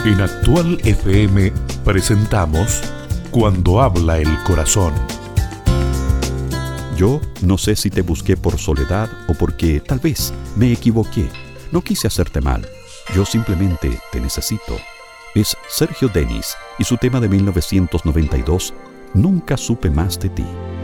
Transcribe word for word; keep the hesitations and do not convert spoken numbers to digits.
En Actual F M presentamos Cuando habla el corazón. Yo no sé si te busqué por soledad o porque tal vez me equivoqué. No quise hacerte mal. Yo simplemente te necesito. Es Sergio Denis y su tema de mil novecientos noventa y dos, Nunca supe más de ti.